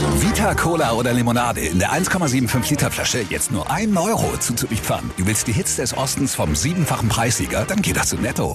Vita, Cola oder Limonade in der 1,75 Liter Flasche jetzt nur 1 Euro zuzüglich Pfand. Du willst die Hits des Ostens vom 7-fachen Preissieger? Dann geht das zu Netto.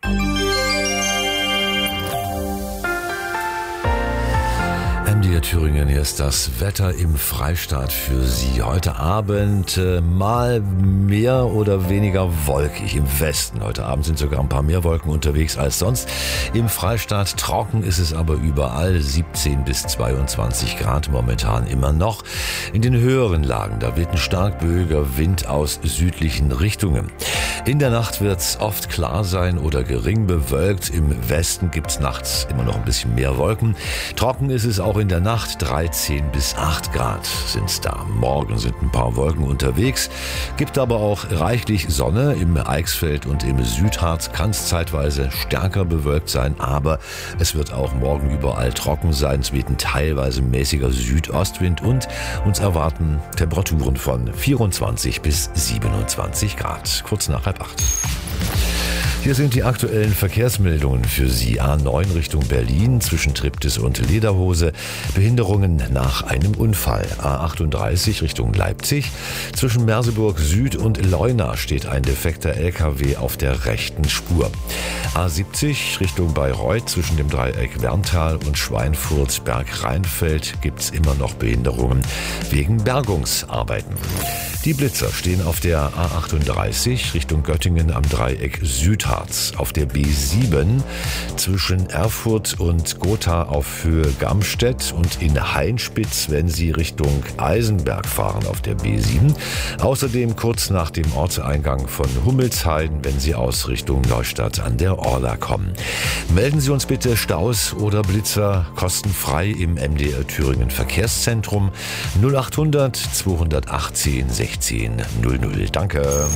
MDR Thüringen, hier ist das Wetter im Freistaat für Sie. Heute Abend mal mehr oder weniger wolkig im Westen. Heute Abend sind sogar ein paar mehr Wolken unterwegs als sonst. Im Freistaat trocken ist es aber überall, 17 bis 22 Grad momentan immer noch. In den höheren Lagen, da weht ein stark böiger Wind aus südlichen Richtungen. In der Nacht wird es oft klar sein oder gering bewölkt. Im Westen gibt es nachts immer noch ein bisschen mehr Wolken. Trocken ist es auch in der Nacht, 13 bis 8 Grad sind's da. Morgen sind ein paar Wolken unterwegs, gibt aber auch reichlich Sonne. Im Eichsfeld und im Südharz kann es zeitweise stärker bewölkt sein, aber es wird auch morgen überall trocken sein. Es weht ein teilweise mäßiger Südostwind und uns erwarten Temperaturen von 24 bis 27 Grad. Kurz nach 7:30. Hier sind die aktuellen Verkehrsmeldungen für Sie. A9 Richtung Berlin zwischen Triptis und Lederhose. Behinderungen nach einem Unfall. A38 Richtung Leipzig. Zwischen Merseburg Süd und Leuna steht ein defekter LKW auf der rechten Spur. A70 Richtung Bayreuth zwischen dem Dreieck Werntal und Schweinfurt-Berg-Rheinfeld gibt's immer noch Behinderungen wegen Bergungsarbeiten. Die Blitzer stehen auf der A38 Richtung Göttingen am Dreieck Südharz, auf der B7 zwischen Erfurt und Gotha auf Höhe Gamstedt und in Hainspitz, wenn Sie Richtung Eisenberg fahren auf der B7. Außerdem kurz nach dem Ortseingang von Hummelsheiden, wenn Sie aus Richtung Neustadt an der Orla kommen. Melden Sie uns bitte Staus oder Blitzer kostenfrei im MDR Thüringen Verkehrszentrum 0800 218 16 00. Danke.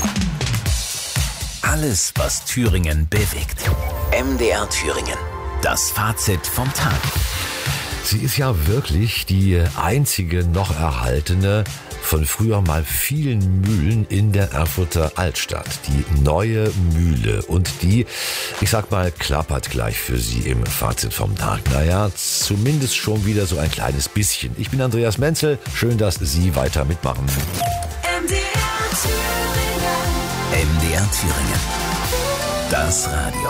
Alles, was Thüringen bewegt. MDR Thüringen. Das Fazit vom Tag. Sie ist ja wirklich die einzige noch erhaltene von früher mal vielen Mühlen in der Erfurter Altstadt. Die neue Mühle. Und die, ich sag mal, klappert gleich für Sie im Fazit vom Tag. Naja, zumindest schon wieder so ein kleines bisschen. Ich bin Andreas Menzel. Schön, dass Sie weiter mitmachen. MDR Thüringen. Das Radio.